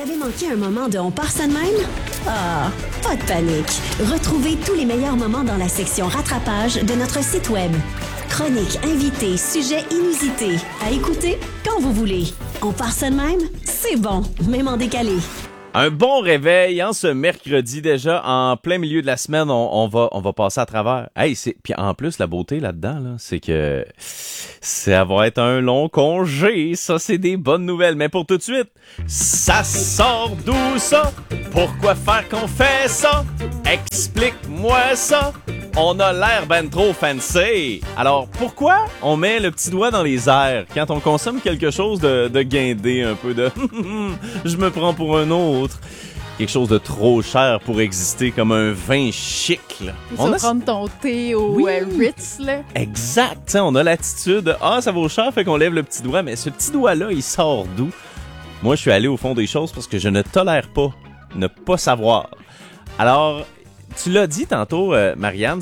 avez manqué un moment de On part ça de même? Ah, pas de panique. Retrouvez tous les meilleurs moments dans la section rattrapage de notre site web. Chroniques, invités, sujets inusités. À écouter quand vous voulez. On part ça de même? C'est bon, même en décalé. Un bon réveil, hein, ce mercredi déjà, en plein milieu de la semaine, on va passer à travers. Hey, puis en plus, la beauté là-dedans, là, c'est que ça va être un long congé. Ça, c'est des bonnes nouvelles. Mais pour tout de suite, ça sort d'où ça? Pourquoi faire qu'on fait ça? Explique-moi ça. On a l'air ben trop fancy. Alors, pourquoi on met le petit doigt dans les airs quand on consomme quelque chose de guindé, un peu de « je me prends pour un autre ». Quelque chose de trop cher pour exister, comme un vin chic, là. On va prendre ton thé au Ritz, là. Exact. T'sais, on a l'attitude, ça vaut cher, fait qu'on lève le petit doigt, mais ce petit doigt-là, il sort d'où? Moi, je suis allé au fond des choses parce que je ne tolère pas ne pas savoir. Alors, tu l'as dit tantôt, Marianne,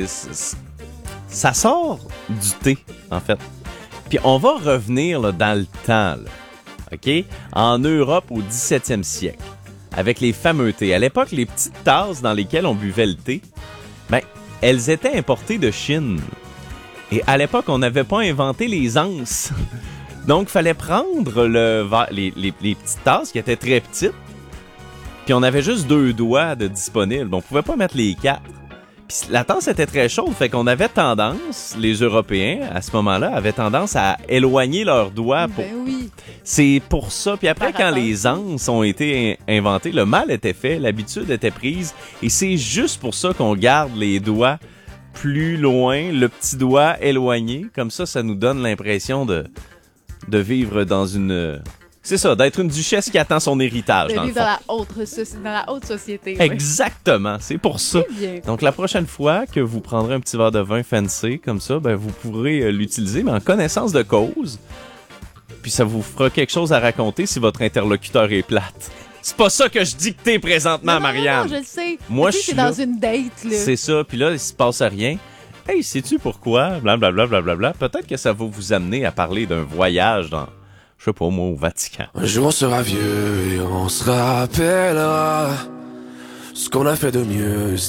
ça sort du thé, en fait. Puis on va revenir là, dans le temps, là, OK? En Europe au 17e siècle, avec les fameux thés. À l'époque, les petites tasses dans lesquelles on buvait le thé, ben, elles étaient importées de Chine. Et à l'époque, on n'avait pas inventé les anses. Donc, il fallait prendre les petites tasses qui étaient très petites, puis on avait juste 2 doigts de disponibles. On pouvait pas mettre les 4. Puis la tasse était très chaude, fait qu'on avait tendance, les Européens, à ce moment-là, avaient tendance à éloigner leurs doigts. Ben oui. C'est pour ça. Puis après, quand les anses ont été inventées, le mal était fait, l'habitude était prise. Et c'est juste pour ça qu'on garde les doigts plus loin, le petit doigt éloigné. Comme ça nous donne l'impression de vivre dans une... C'est ça, d'être une duchesse qui attend son héritage, dans le fond. Dans la haute société. Exactement, c'est pour ça. Bien. Donc, la prochaine fois que vous prendrez un petit verre de vin fancy, comme ça, ben, vous pourrez l'utiliser, mais en connaissance de cause. Puis ça vous fera quelque chose à raconter si votre interlocuteur est plate. C'est pas ça que je dictais présentement, Marianne. Non, je le sais. Moi, je suis dans une date, là. C'est ça, puis là, il se passe rien. Hey, sais-tu pourquoi? Blablabla, blablabla. Peut-être que ça va vous amener à parler d'un voyage dans... Je sais pas, moi, au Vatican. Un jour on sera vieux et on se rappellera ce qu'on a fait de mieux.